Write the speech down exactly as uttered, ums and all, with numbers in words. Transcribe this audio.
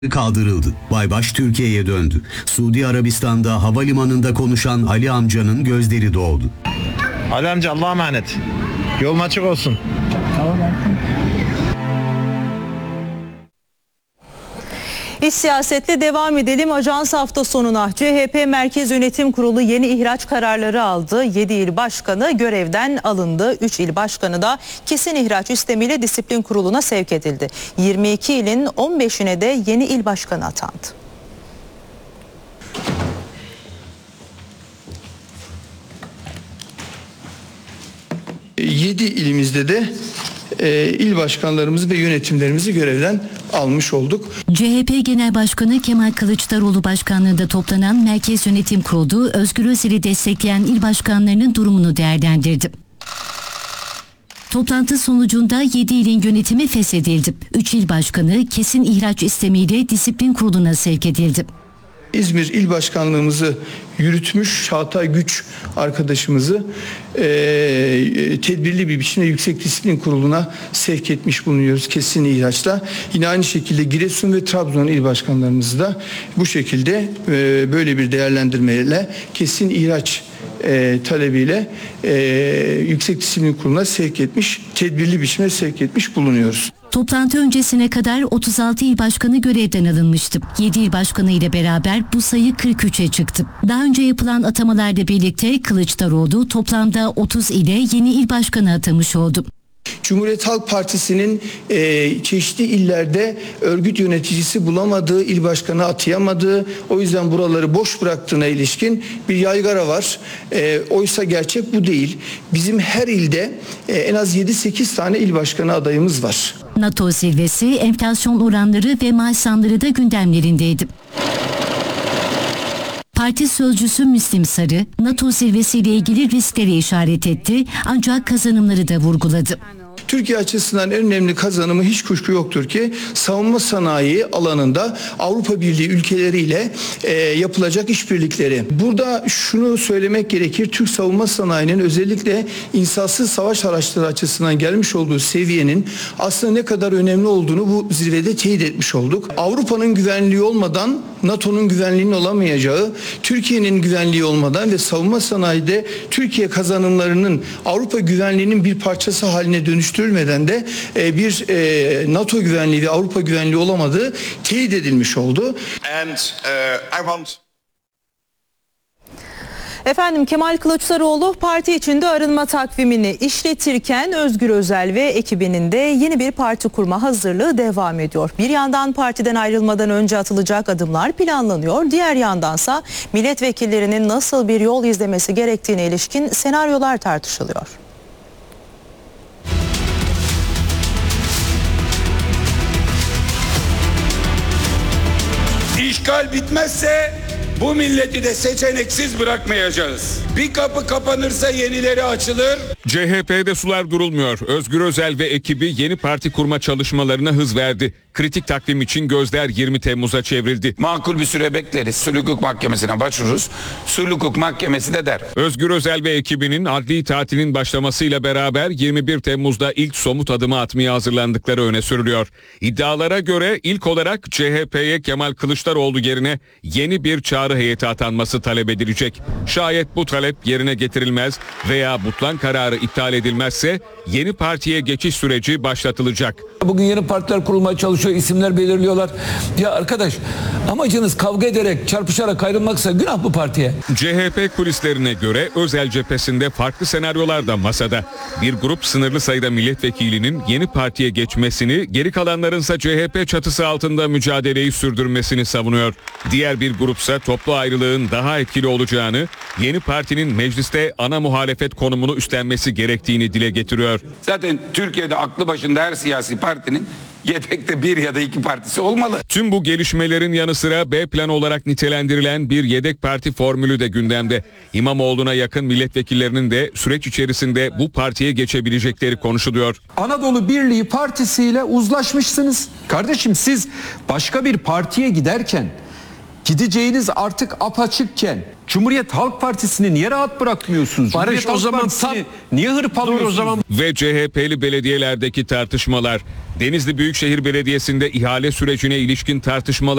kaldırıldı. Baybaş Türkiye'ye döndü. Suudi Arabistan'da havalimanında konuşan Ali amcanın gözleri doldu. Ali amca Allah'a emanet. Yolun açık olsun. Tamam. İç siyasetle devam edelim. Ajans hafta sonuna C H P Merkez Yönetim Kurulu yeni ihraç kararları aldı. yedi il başkanı görevden alındı. üç il başkanı da kesin ihraç istemiyle disiplin kuruluna sevk edildi. yirmi iki ilin on beşine de yeni il başkanı atandı. yedi ilimizde de e, il başkanlarımızı ve yönetimlerimizi görevden almış olduk. C H P Genel Başkanı Kemal Kılıçdaroğlu başkanlığında toplanan Merkez Yönetim Kurulu Özgür Özel'i destekleyen il başkanlarının durumunu değerlendirdi. Toplantı sonucunda yedi ilin yönetimi feshedildi. üç il başkanı kesin ihraç istemiyle disiplin kuruluna sevk edildi. İzmir İl Başkanlığımızı yürütmüş Çağatay Güç arkadaşımızı e, tedbirli bir biçimde Yüksek Disiplin Kurulu'na sevk etmiş bulunuyoruz kesin ihraçla. Yine aynı şekilde Giresun ve Trabzon il başkanlarımızı da bu şekilde e, böyle bir değerlendirmeyle kesin ihraç e, talebiyle e, Yüksek Disiplin Kurulu'na sevk etmiş, tedbirli biçimde sevk etmiş bulunuyoruz. Toplantı öncesine kadar otuz altı il başkanı görevden alınmıştı. yedi il başkanı ile beraber bu sayı kırk üçe çıktı. Daha önce yapılan atamalarla birlikte Kılıçdaroğlu toplamda otuz ile yeni il başkanı atamış oldu. Cumhuriyet Halk Partisi'nin e, çeşitli illerde örgüt yöneticisi bulamadığı, il başkanı atayamadığı, o yüzden buraları boş bıraktığına ilişkin bir yaygara var. E, oysa gerçek bu değil. Bizim her ilde e, en az yedi sekiz tane il başkanı adayımız var. NATO zirvesi, enflasyon oranları ve maaş zamları da gündemlerindeydi. Parti sözcüsü Müslim Sarı, NATO zirvesiyle ilgili riskleri işaret etti ancak kazanımları da vurguladı. Türkiye açısından en önemli kazanımı hiç kuşku yoktur ki savunma sanayi alanında Avrupa Birliği ülkeleriyle e, yapılacak işbirlikleri. Burada şunu söylemek gerekir. Türk savunma sanayinin özellikle insansız savaş araçları açısından gelmiş olduğu seviyenin aslında ne kadar önemli olduğunu bu zirvede teyit etmiş olduk. Avrupa'nın güvenliği olmadan NATO'nun güvenliğinin olamayacağı, Türkiye'nin güvenliği olmadan ve savunma sanayide Türkiye kazanımlarının Avrupa güvenliğinin bir parçası haline dönüştürülmeden de bir NATO güvenliği ve Avrupa güvenliği olamadığı teyit edilmiş oldu. And, uh, I want... Efendim Kemal Kılıçdaroğlu parti içinde arınma takvimini işletirken Özgür Özel ve ekibinin de yeni bir parti kurma hazırlığı devam ediyor. Bir yandan partiden ayrılmadan önce atılacak adımlar planlanıyor. Diğer yandansa milletvekillerinin nasıl bir yol izlemesi gerektiğine ilişkin senaryolar tartışılıyor. İşgal bitmezse bu milleti de seçeneksiz bırakmayacağız. Bir kapı kapanırsa yenileri açılır. C H P'de sular durulmuyor. Özgür Özel ve ekibi yeni parti kurma çalışmalarına hız verdi. Kritik takvim için gözler yirmi Temmuz'a çevrildi. Makul bir süre bekleriz. Sulh Hukuk Mahkemesi'ne başvururuz. Sulh Hukuk Mahkemesi de der. Özgür Özel ve ekibinin adli tatilin başlamasıyla beraber yirmi bir Temmuz'da ilk somut adımı atmaya hazırlandıkları öne sürülüyor. İddialara göre ilk olarak C H P'ye Kemal Kılıçdaroğlu yerine yeni bir çağrı heyeti atanması talep edilecek. Şayet bu talep yerine getirilmez veya butlan kararı iptal edilmezse yeni partiye geçiş süreci başlatılacak. Bugün yeni partiler kurulmaya çalışıyor, isimler belirliyorlar. Ya arkadaş, amacınız kavga ederek, çarpışarak ayrılmaksa günah bu partiye. C H P kulislerine göre Özel cephesinde farklı senaryolar da masada. Bir grup sınırlı sayıda milletvekilinin yeni partiye geçmesini, geri kalanlarınsa C H P çatısı altında mücadeleyi sürdürmesini savunuyor. Diğer bir grupsa toplu ayrılığın daha etkili olacağını, yeni partinin mecliste ana muhalefet konumunu üstlenmesi gerektiğini dile getiriyor. Zaten Türkiye'de aklı başında her siyasi partinin yedekte bir ya da iki partisi olmalı. Tüm bu gelişmelerin yanı sıra B planı olarak nitelendirilen bir yedek parti formülü de gündemde. İmamoğlu'na yakın milletvekillerinin de süreç içerisinde bu partiye geçebilecekleri konuşuluyor. Anadolu Birliği Partisi ile uzlaşmışsınız. Kardeşim siz başka bir partiye giderken, gideceğiniz artık apaçıkken Cumhuriyet Halk Partisi'ni niye rahat bırakmıyorsunuz? Barış, Cumhuriyet o Halk zaman Partisi'ni tam- niye hırpalıyorsunuz? Dur o zaman. Ve C H P'li belediyelerdeki tartışmalar. Denizli Büyükşehir Belediyesi'nde ihale sürecine ilişkin tartışmalar